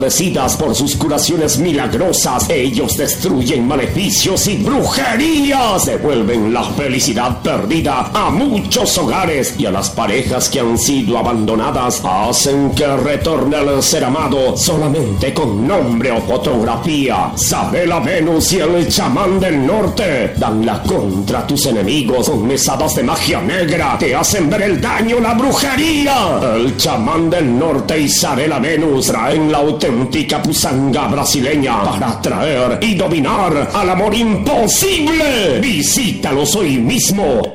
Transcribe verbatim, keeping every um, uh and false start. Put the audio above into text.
Agradecidas por sus curaciones milagrosas, ellos destruyen maleficios y brujerías, devuelven la felicidad perdida a muchos hogares y a las parejas que han sido abandonadas, hacen que retorne al ser amado solamente con nombre o fotografía. Sabela Venus y el chamán del norte dan la contra a tus enemigos con mesadas de magia negra, te hacen ver el daño, la brujería. El chamán del norte y Sabela Venus traen la auténtica pusanga brasileña para atraer y dominar al amor imposible. Visítalos hoy mismo